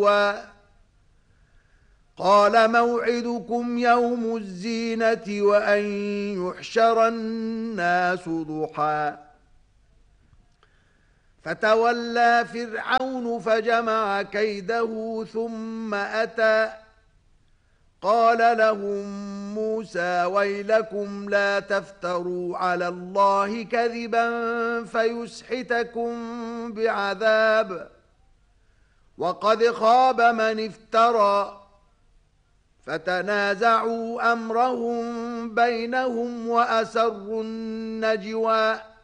نجوى قال موعدكم يوم الزينة وأن يحشر الناس ضحى فتولى فرعون فجمع كيده ثم أتى قال لهم موسى ويلكم لا تفتروا على الله كذبا فيسحتكم بعذاب وقد خاب من افترى فتنازعوا أمرهم بينهم وأسروا النجوى